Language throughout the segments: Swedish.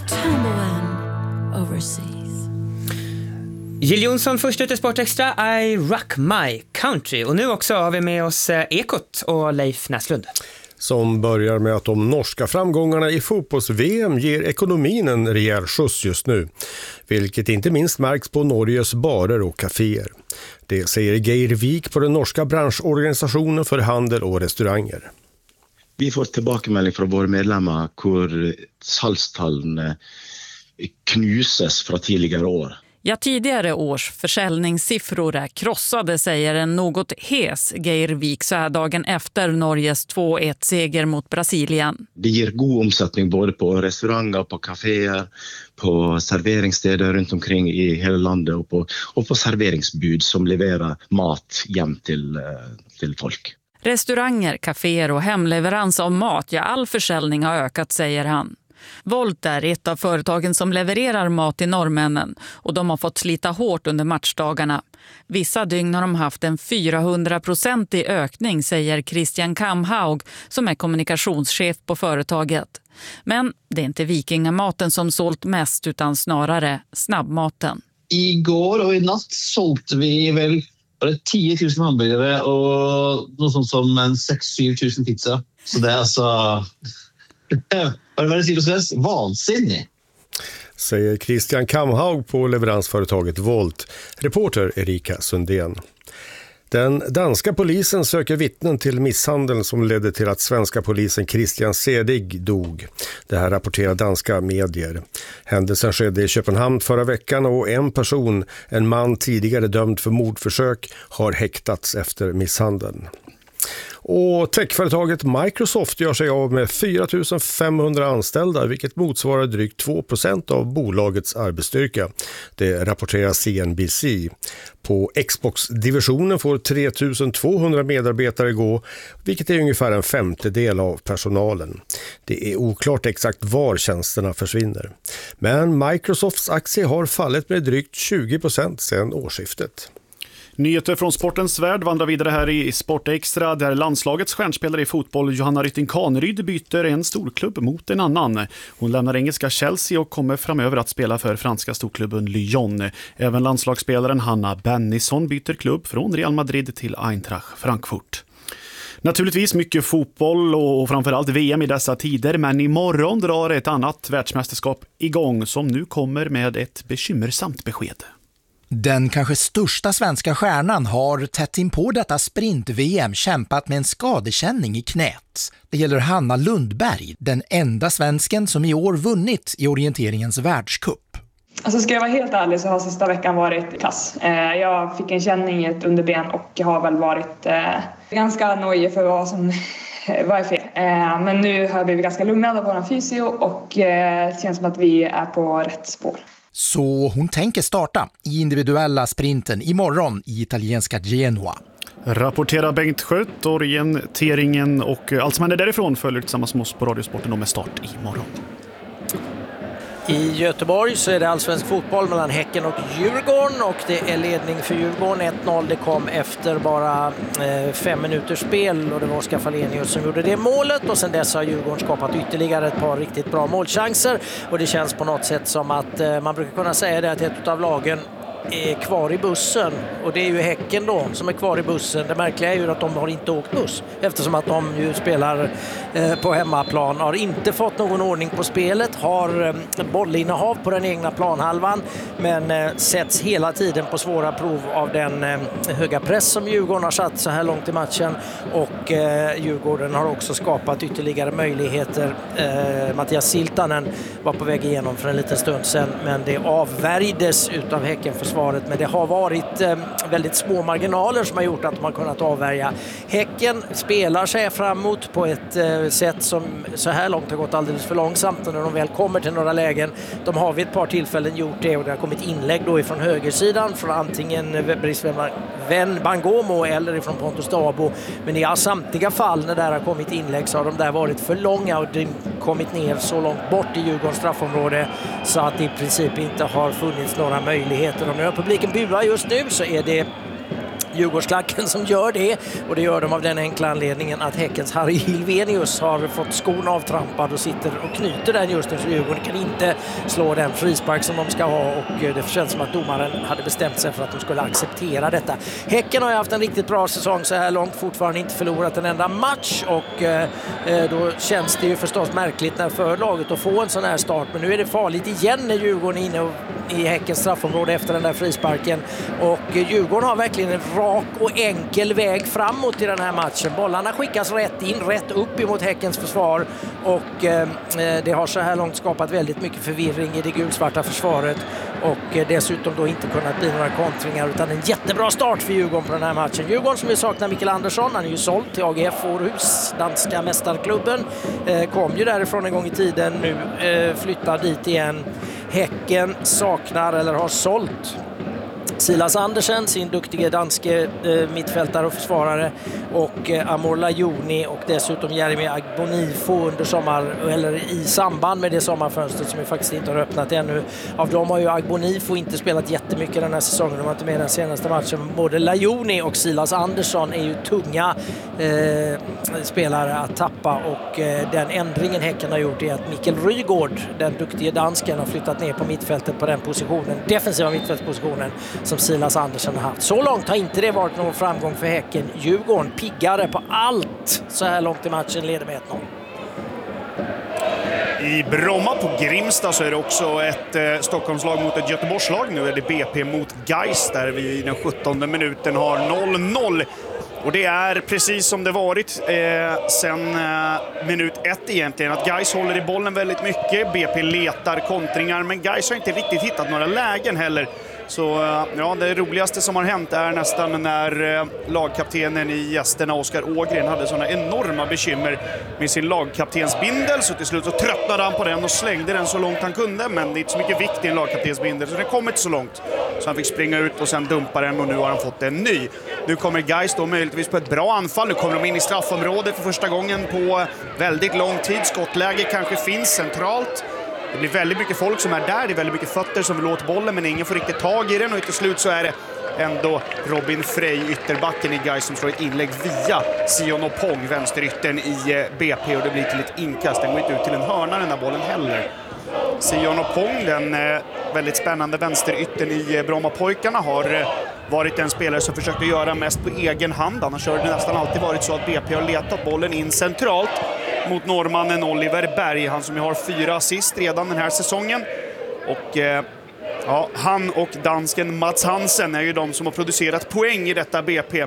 tumbling overseas. Jill Johnson först ut i Sportextra, I Rock My Country. Och nu också har vi med oss Ekot och Leif Näslund. Som börjar med att de norska framgångarna i fotbolls-VM ger ekonomin en rejäl skjuts just nu. Vilket inte minst märks på Norges barer och kaféer. Det säger Geir Vik på den norska branschorganisationen för handel och restauranger. Vi får tillbakemelding från våra medlemmar hur salgstallene knuses från tidigare år. Ja, tidigare års försäljningssiffror är krossade, säger en något hes Geir Vik så här dagen efter Norges 2-1-seger mot Brasilien. Det ger god omsättning både på restauranger, på kaféer, på serveringssteder runt omkring i hela landet och på serveringsbud som levererar mat hem till folk. Restauranger, kaféer och hemleverans av mat, ja all försäljning har ökat, säger han. Volt är ett av företagen som levererar mat till norrmännen och de har fått slita hårt under matchdagarna. Vissa dygn har de haft en 400% ökning, säger Christian Kamhaug som är kommunikationschef på företaget. Men det är inte vikingamaten som sålt mest utan snarare snabbmaten. Igår och i natt sålde vi väl 10 000 hamburgare och något sånt som en 6-7 000 pizza. Så det är alltså... Vad det vansinnig, säger Christian Kamhaug på leveransföretaget Volt. Reporter Erika Sundén. Den danska polisen söker vittnen till misshandeln som ledde till att svenska polisen Christian Sedig dog. Det här rapporterar danska medier. Händelsen skedde i Köpenhamn förra veckan och en person, en man tidigare dömd för mordförsök, har häktats efter misshandeln. Och techföretaget Microsoft gör sig av med 4 500 anställda, vilket motsvarar drygt 2% av bolagets arbetsstyrka. Det rapporterar CNBC. På Xbox-divisionen får 3 200 medarbetare gå, vilket är ungefär en femtedel av personalen. Det är oklart exakt var tjänsterna försvinner. Men Microsofts aktie har fallit med drygt 20% sedan årsskiftet. Nyheter från sportens värld vandrar vidare här i Sportextra där landslagets stjärnspelare i fotboll Johanna Rytting Kaneryd byter en storklubb mot en annan. Hon lämnar engelska Chelsea och kommer framöver att spela för franska storklubben Lyon. Även landslagsspelaren Hanna Bennison byter klubb från Real Madrid till Eintracht Frankfurt. Naturligtvis mycket fotboll och framförallt VM i dessa tider, men imorgon drar ett annat världsmästerskap igång som nu kommer med ett bekymmersamt besked. Den kanske största svenska stjärnan har tätt in på detta sprint-VM kämpat med en skadekänning i knät. Det gäller Hanna Lundberg, den enda svensken som i år vunnit i orienteringens världscup. Alltså ska jag vara helt ärlig så har sista veckan varit kass. Jag fick en känning i ett underben och har väl varit ganska nojig för vad som var fel. Men nu har vi blivit ganska lugnade av vår fysio och det känns som att vi är på rätt spår. Så hon tänker starta i individuella sprinten imorgon i italienska Genoa. Rapporterar Bengt Skött, orienteringen och allt som händer därifrån följer tillsammans med oss på Radiosporten med start imorgon. I Göteborg så är det allsvensk fotboll mellan Häcken och Djurgården och det är ledning för Djurgården 1-0. Det kom efter bara 5 minuters spel och det var Oskar Falenius som gjorde det målet och sen dess har Djurgården skapat ytterligare ett par riktigt bra målchanser och det känns på något sätt som att man brukar kunna säga det att ett av lagen är kvar i bussen och det är ju Häcken då som är kvar i bussen. Det märkliga är ju att de har inte åkt buss eftersom att de ju spelar på hemmaplan, har inte fått någon ordning på spelet, har bollinnehav på den egna planhalvan men sätts hela tiden på svåra prov av den höga press som Djurgården har satt så här långt i matchen och Djurgården har också skapat ytterligare möjligheter. Mattias Siltanen var på väg igenom för en liten stund sedan men det avvärjdes utav Häckenförsvaret, men det har varit väldigt små marginaler som har gjort att man kunnat avvärja. Häcken spelar sig framåt på ett sätt som så här långt har gått alldeles för långsamt och när de väl kommer till några lägen, de har vid ett par tillfällen gjort det och det har kommit inlägg då ifrån högersidan från antingen Brisvän Bangomo eller ifrån Pontus Dabo, men i samtliga fall när det har kommit inlägg så har de där varit för långa och kommit ner så långt bort i Djurgårdens straffområde så att det i princip inte har funnits några möjligheter. Och när publiken buar just nu så är det Djurgårdsklacken som gör det, och det gör de av den enkla anledningen att Häckens Harry Hilvenius har fått skon avtrampad och sitter och knyter den just nu, så Djurgården kan inte slå den frispark som de ska ha, och det känns som att domaren hade bestämt sig för att de skulle acceptera detta. Häcken har ju haft en riktigt bra säsong så här långt, fortfarande inte förlorat en enda match, och då känns det ju förstås märkligt när förlaget att få en sån här start, men nu är det farligt igen när Djurgården är inne i Häckens straffområde efter den där frisparken, och Djurgården har verkligen en rak och enkel väg framåt i den här matchen. Bollarna skickas rätt in, rätt upp emot Häckens försvar, och det har så här långt skapat väldigt mycket förvirring i det gulsvarta försvaret, och dessutom då inte kunnat bli några kontringar, utan en jättebra start för Djurgården på den här matchen. Djurgården som ju saknar Mikael Andersson, han är ju såld till AGF Århus, danska mästarklubben, kom ju därifrån en gång i tiden, nu flyttar dit igen. Häcken saknar eller har sålt Silas Andersen, sin duktiga danske mittfältare och försvarare, och Amor Lajoni, och dessutom Jeremy Agbonifo i samband med det sommarfönstret som vi faktiskt inte har öppnat ännu. Av dem har ju Agbonifo inte spelat jättemycket den här säsongen, de var inte med den senaste matchen. Både Lajoni och Silas Andersson är ju tunga spelare att tappa, och den ändringen Häcken har gjort är att Mikkel Rygaard, den duktiga dansken, har flyttat ner på mittfältet på den positionen, defensiva mittfältspositionen som Silas Andersson har haft. Så långt har inte det varit någon framgång för Häcken. Djurgården piggare på allt så här långt i matchen, leder med 1-0. I Bromma på Grimsta så är det också ett Stockholmslag mot ett Göteborgslag. Nu är det BP mot Gais där vi i den 17:e minuten har 0-0. Och det är precis som det varit sen minut 1 egentligen. Att Gais håller i bollen väldigt mycket. BP letar kontringar, men Gais har inte riktigt hittat några lägen heller. Så ja, det roligaste som har hänt är nästan när lagkaptenen i gästerna, Oskar Ågren, hade sådana enorma bekymmer med sin lagkaptensbindel. Så till slut så tröttnade han på den och slängde den så långt han kunde. Men det är inte så mycket vikt i en lagkaptensbindel, så den kom inte så långt. Så han fick springa ut och sen dumpa den, och nu har han fått en ny. Nu kommer Gais då möjligtvis på ett bra anfall. Nu kommer de in i straffområdet för första gången på väldigt lång tid. Skottläge kanske finns centralt. Det blir väldigt mycket folk som är där, det är väldigt mycket fötter som vill åt bollen, men ingen får riktigt tag i den, och till slut så är det ändå Robin Frey, ytterbacken i Gais, som slår ett inlägg via Sion Opong, vänsteryttern i BP, och det blir till ett inkast. Den går inte ut till en hörna den här bollen heller. Sion Opong, den väldigt spännande vänsteryttern i Brommapojkarna, har varit en spelare som försökte göra mest på egen hand. Annars har det nästan alltid varit så att BP har letat bollen in centralt mot norrmannen Oliver Berg, han som har 4 assist redan den här säsongen. Och ja, han och dansken Mats Hansen är ju de som har producerat poäng i detta BP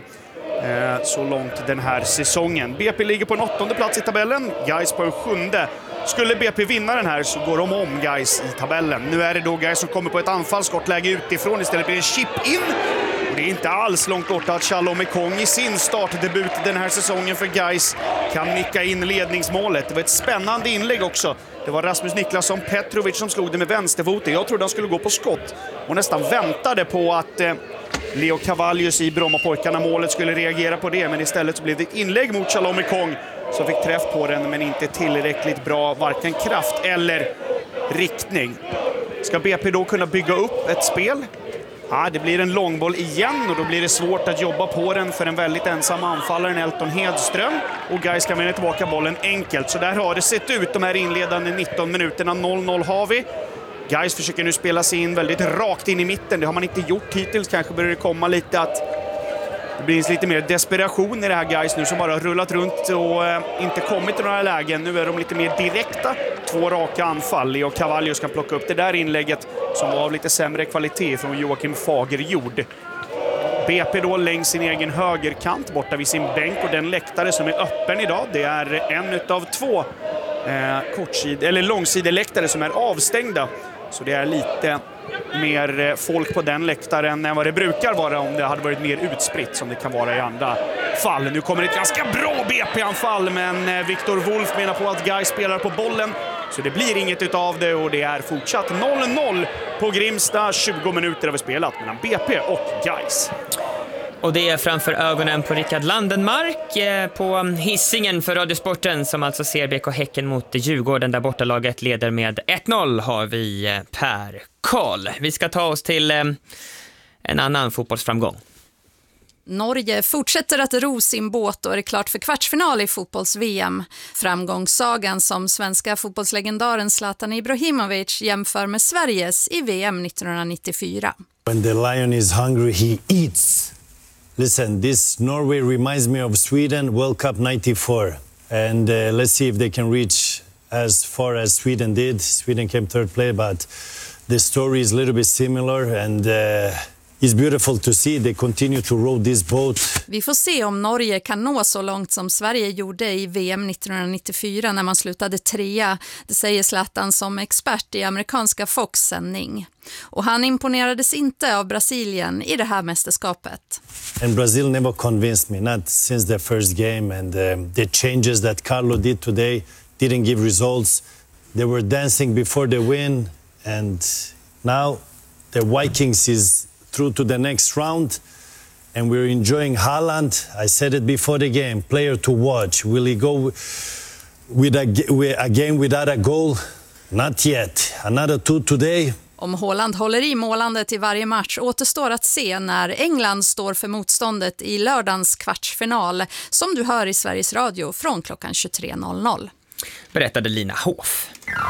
så långt den här säsongen. BP ligger på en 8:e plats i tabellen, Gais på en 7:e. Skulle BP vinna den här så går de om Gais i tabellen. Nu är det då Gais som kommer på ett anfallsskottläge utifrån, istället blir det chip in. Och det är inte alls långt borta att Shalom Ekong i sin startdebut den här säsongen för Gais kan nicka in ledningsmålet. Det var ett spännande inlägg också. Det var Rasmus Niklasson Petrovic som slog det med vänsterfoten. Jag trodde han skulle gå på skott och nästan väntade på att Leo Cavallius i Brommapojkarna målet skulle reagera på det. Men istället så blev det ett inlägg mot Shalom Ekong som fick träff på den, men inte tillräckligt bra, varken kraft eller riktning. Ska BP då kunna bygga upp ett spel? Ja, det blir en långboll igen, och då blir det svårt att jobba på den för en väldigt ensam anfallare, Elton Hedström. Och Gais kan vinna tillbaka bollen enkelt. Så där har det sett ut de här inledande 19 minuterna. 0-0 har vi. Gais försöker nu spela sig in väldigt rakt in i mitten. Det har man inte gjort hittills. Kanske börjar det komma lite att det blir lite mer desperation i det här Gais nu, som bara har rullat runt och inte kommit till några lägen. Nu är de lite mer direkta. 2 raka anfall. Leo Cavallius kan plocka upp det där inlägget som var av lite sämre kvalitet från Joakim Fagerjord. BP då längs sin egen högerkant borta vid sin bänk, och den läktare som är öppen idag, det är en utav 2 långsideläktare som är avstängda. Så det är lite mer folk på den läktaren än vad det brukar vara om det hade varit mer utspritt som det kan vara i andra fall. Nu kommer ett ganska bra BP-anfall, men Viktor Wolf menar på att Gais spelar på bollen, så det blir inget utav det, och det är fortsatt 0-0 på Grimsta. 20 minuter har vi spelat mellan BP och Gais. Och det är framför ögonen på Rickard Landenmark på Hisingen för Radiosporten, som alltså ser BK Häcken mot Djurgården, där bortalaget leder med 1-0 har vi Per Karl. Vi ska ta oss till en annan fotbollsframgång. Norge fortsätter att ro sin båt och är klart för kvartsfinal i fotbolls-VM. Framgångssagan som svenska fotbollslegendaren Zlatan Ibrahimovic jämför med Sveriges i VM 1994. When the lion is hungry, he eats. Listen, this Norway reminds me of Sweden World Cup 94. And let's see if they can reach as far as Sweden did. Sweden came third place, but the story is a little bit similar and it's beautiful to see. They continue to row this boat. Vi får se om Norge kan nå så långt som Sverige gjorde i VM 1994 när man slutade 3. Det säger Zlatan som expert i amerikanska Fox-sändning. Och han imponerades inte av Brasilien i det här mästerskapet. And Brazil never convinced me, not since the first game. And the changes that Carlo did today didn't give results. They were dancing before the win. And now the Vikings is through to the next round. And we're enjoying Haaland. I said it before the game, player to watch. Will he go with a game without a goal? Not yet. Another 2 today. Om Haaland håller i målandet i varje match återstår att se när England står för motståndet i lördagens kvartsfinal som du hör i Sveriges Radio från klockan 23.00. Berättade Lina Hoff.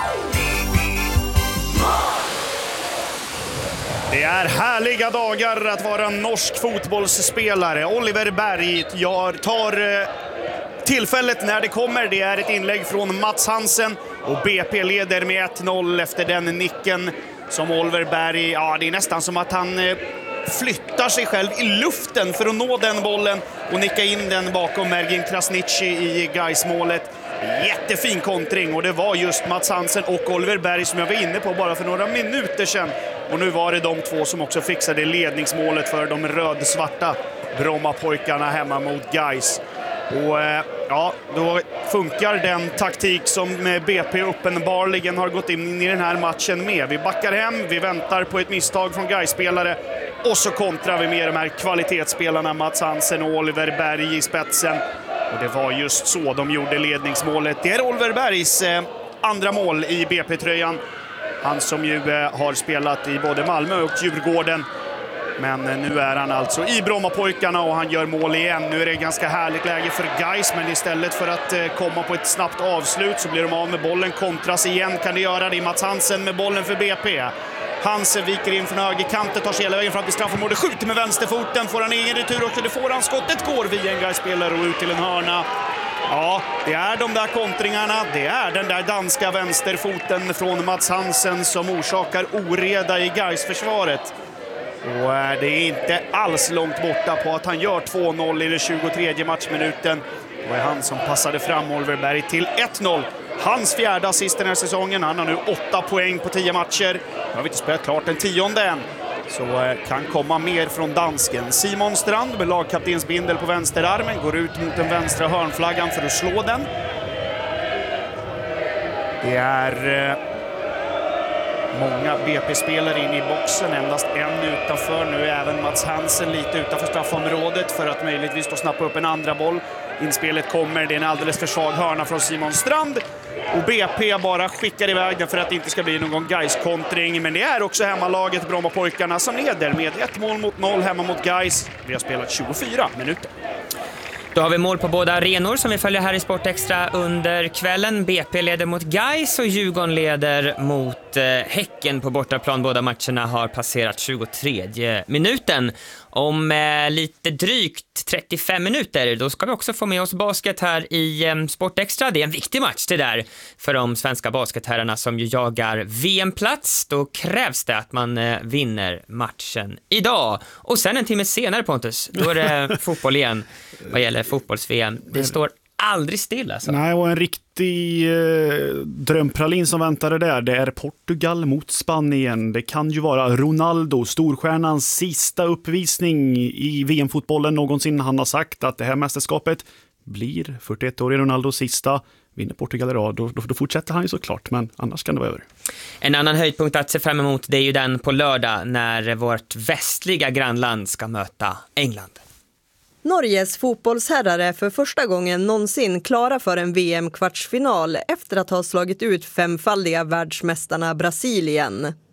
Det är härliga dagar att vara norsk fotbollsspelare. Oliver Berg tar tillfället när det kommer. Det är ett inlägg från Mats Hansen och BP leder med 1-0 efter den nicken som Oliver Berg, ja, det är nästan som att han flyttar sig själv i luften för att nå den bollen och nicka in den bakom Mergin Krasniqi i Gais-målet. Jättefin kontring och det var just Mats Hansen och Oliver Berg som jag var inne på bara för några minuter sedan. Och nu var det de två som också fixade ledningsmålet för de rödsvarta Brommapojkarna hemma mot Gais. Och ja, då funkar den taktik som BP uppenbarligen har gått in i den här matchen med. Vi backar hem, vi väntar på ett misstag från Gais-spelare och så kontrar vi med de här kvalitetsspelarna Mats Hansen och Oliver Berg i spetsen. Och det var just så de gjorde ledningsmålet. Det är Oliver Bergs andra mål i BP-tröjan. Han som ju har spelat i både Malmö och Djurgården. Men nu är han alltså i Brommapojkarna och han gör mål igen. Nu är det ganska härligt läge för Gais, men istället för att komma på ett snabbt avslut så blir de av med bollen. Kontras igen kan det göra. Det är Mats Hansen med bollen för BP. Hansen viker in från högerkanten, tar sig hela vägen fram till straffområdet, skjuter med vänsterfoten, får han egen retur också, det får han. Skottet går via en Gais-spelare och ut till en hörna. Ja, det är de där kontringarna, det är den där danska vänsterfoten från Mats Hansen som orsakar oreda i Gais-försvaret. Och det är inte alls långt borta på att han gör 2-0 i den 23:e matchminuten. Det var han som passade fram Oliver Berg till 1-0. Hans fjärde assist den här säsongen. Han har nu 8 poäng på 10 matcher. Nu har vi inte spelat klart den 10:e än. Så kan komma mer från dansken. Simon Strand med lagkaptensbindel på vänsterarmen går ut mot den vänstra hörnflaggan för att slå den. Det är många BP-spelare in i boxen, endast en utanför. Nu är även Mats Hansen lite utanför straffområdet för att möjligtvis då snappa upp en andra boll. Inspelet kommer, det är en alldeles för svag hörna från Simon Strand. Och BP bara skickar iväg den för att det inte ska bli någon Gais-kontring. Men det är också hemmalaget Brommapojkarna som leder med 1-0 hemma mot Gais. Vi har spelat 24 minuter. Då har vi mål på båda arenor som vi följer här i Sport Extra under kvällen. BP leder mot Gais och Djurgården leder mot Häcken på bortaplan. Båda matcherna har passerat 23 minuten. Om lite drygt 35 minuter då ska vi också få med oss basket här i Sport Extra. Det är en viktig match det där för de svenska basketherrarna som ju jagar VM-plats. Då krävs det att man vinner matchen idag. Och sen en timme senare, Pontus, då är det fotboll igen vad gäller fotbolls-VM. Det står aldrig still alltså. Nej, och en riktig drömpralin som väntade där. Det är Portugal mot Spanien. Det kan ju vara Ronaldo, storstjärnans sista uppvisning i VM-fotbollen någonsin. Han har sagt att det här mästerskapet blir 41-årig Ronaldos sista. Vinner Portugal idag, då fortsätter han ju såklart, men annars kan det vara över. En annan höjdpunkt att se fram emot, det är ju den på lördag när vårt västliga grannland ska möta England. Norges fotbollsherrar är för första gången någonsin klara för en VM-kvartsfinal efter att ha slagit ut femfaldiga världsmästarna Brasilien.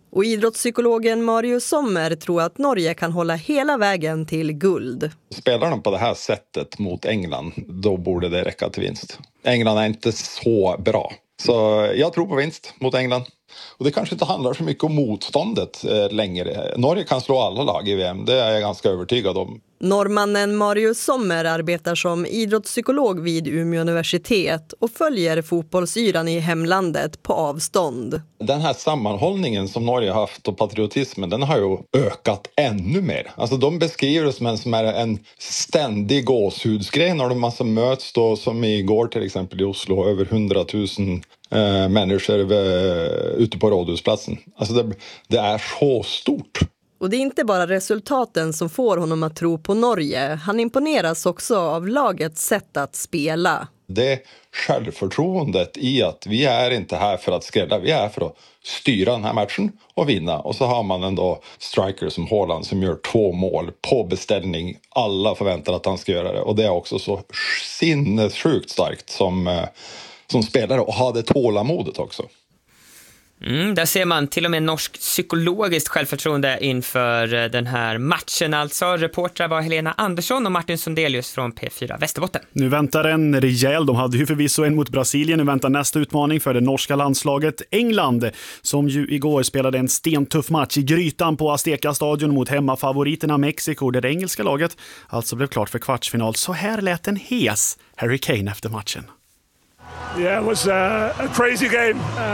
Och idrottspsykologen Marius Sommer tror att Norge kan hålla hela vägen till guld. Spelar de på det här sättet mot England, då borde det räcka till vinst. England är inte så bra. Så jag tror på vinst mot England. Och det kanske inte handlar så mycket om motståndet längre. Norge kan slå alla lag i VM, det är jag ganska övertygad om. Norrmannen Marius Sommer arbetar som idrottspsykolog vid Umeå universitet och följer fotbollsyran i hemlandet på avstånd. Den här sammanhållningen som Norge har haft och patriotismen, den har ju ökat ännu mer. Alltså de beskriver det som en ständig gåshudsgrej när de massa möts då, som igår till exempel i Oslo, över 100 000 människor ute på rådhusplatsen. Alltså det är så stort. Och det är inte bara resultaten som får honom att tro på Norge. Han imponeras också av lagets sätt att spela. Det självförtroendet i att vi är inte här för att skrälla, vi är för att styra den här matchen och vinna. Och så har man ändå striker som Haaland som gör 2 mål på beställning. Alla förväntar att han ska göra det. Och det är också så sinnessjukt starkt som spelare och ha det tålamodet också. Där ser man till och med norsk psykologiskt självförtroende inför den här matchen. Alltså, reportrar var Helena Andersson och Martin Sundelius från P4 Västerbotten. Nu väntar en rejäl, de hade ju förvisso en mot Brasilien. Nu väntar nästa utmaning för det norska landslaget England, som ju igår spelade en stentuff match i grytan på Azteca-stadion mot hemmafavoriterna Mexiko, där det engelska laget alltså blev klart för kvartsfinal. Så här lät en hes Harry Kane efter matchen. Yeah, it was a crazy game.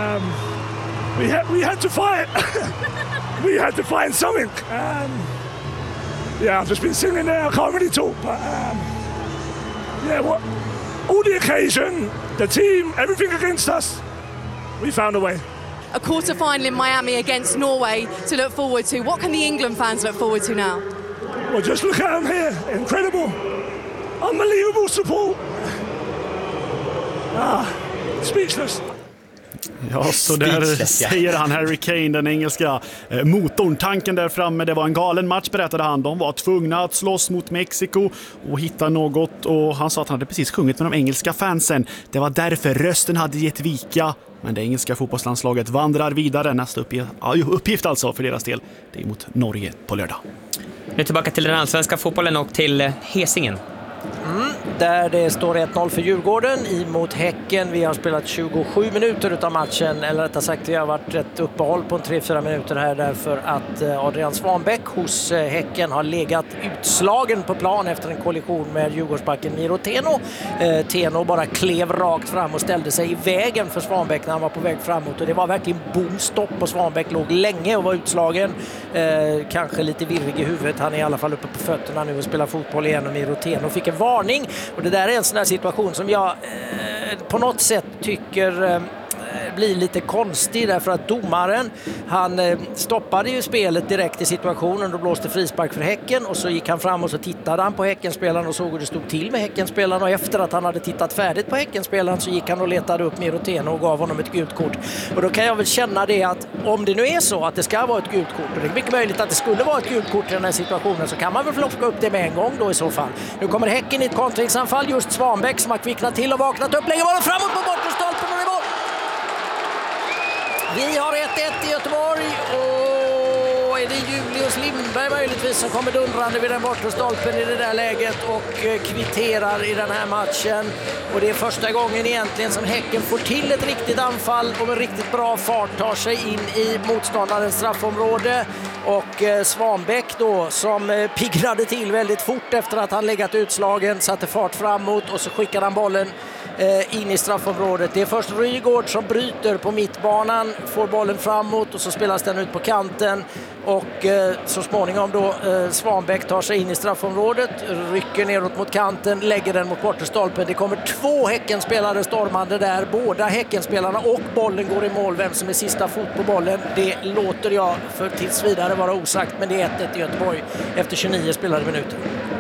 We had to fight. We had to find something. Yeah, I've just been sitting there. I can't really talk, but all the occasion, the team, everything against us, we found a way. A quarter-final in Miami against Norway to look forward to. What can the England fans look forward to now? Well, just look at them here. Incredible. Unbelievable support. Speechless. Ja, så där säger han Harry Kane, den engelska motorn. Tanken där framme, det var en galen match, berättade han. De var tvungna att slåss mot Mexiko och hitta något. Och han sa att han hade precis sjungit med de engelska fansen. Det var därför rösten hade gett vika. Men det engelska fotbollslandslaget vandrar vidare. Nästa uppgift alltså för deras del, det är mot Norge på lördag. Nu tillbaka till den allsvenska fotbollen och till Hesingen. Där det står 1-0 för Djurgården mot Häcken. Vi har spelat 27 minuter utav matchen, eller rättare sagt det har varit ett uppehåll på 3-4 minuter här därför att Adrian Svanbäck hos Häcken har legat utslagen på plan efter en kollision med Djurgårdsbacken Miro Teno. Teno bara klev rakt fram och ställde sig i vägen för Svanbäck när han var på väg framåt, och det var verkligen bomstopp och Svanbäck låg länge och var utslagen. Kanske lite virrig i huvudet, han är i alla fall uppe på fötterna nu och spelar fotboll igen, och Miro Teno fick en varning. Och det där är en sån här situation som jag på något sätt tycker blir lite konstig, därför att domaren, han stoppade ju spelet direkt i situationen och blåste frispark för Häcken, och så gick han fram och så tittade han på Häckenspelaren och såg hur det stod till med Häckenspelaren, och efter att han hade tittat färdigt på Häckenspelaren så gick han och letade upp Miro Teno och gav honom ett gult kort. Och då kan jag väl känna det att om det nu är så att det ska vara ett gult kort, och det är mycket möjligt att det skulle vara ett gult kort i den här situationen, så kan man väl plocka upp det med en gång då i så fall. Nu kommer Häcken i ett kontringsanfall, just Svanbäck som har kvicknat till och vaknat upp, lägger bollen framåt på bortastolpen och det var. Vi har 1-1 i Göteborg, och är det Julius Lindberg möjligtvis som kommer dundrande vid den bortre stolpen i det där läget och kvitterar i den här matchen. Och det är första gången egentligen som Häcken får till ett riktigt anfall och med riktigt bra fart tar sig in i motståndarens straffområde. Och Svanbäck då, som piggrade till väldigt fort efter att han legat utslagen, satte fart framåt och så skickade han bollen in i straffområdet. Det är först Rygaard som bryter på mittbanan, får bollen framåt och så spelas den ut på kanten, och så småningom då Svanbäck tar sig in i straffområdet, rycker neråt mot kanten, lägger den mot bortastolpen. Det kommer 2 Häckenspelare stormande där, båda Häckenspelarna och bollen går i mål. Vem som är sista fot på bollen, det låter jag för tills vidare vara osagt, men det är 1-1 i Göteborg efter 29 spelade minuter.